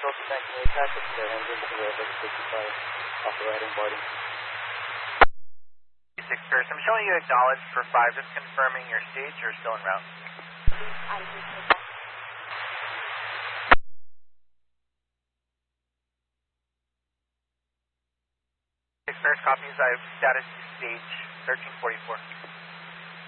Delta Tank may attack us there and we're looking at 55 off the right and boarding. 6 Paris, I'm showing you acknowledged for 5, just confirming your stage or still en route. Paris copies, I have status stage 1344.